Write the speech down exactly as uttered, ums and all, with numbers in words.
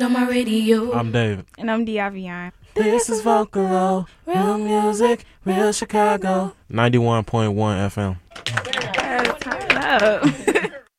On my radio. I'm David. And I'm Diavion. This is Vocalo, real music, real Chicago. ninety-one point one F M. Yeah, turn it up.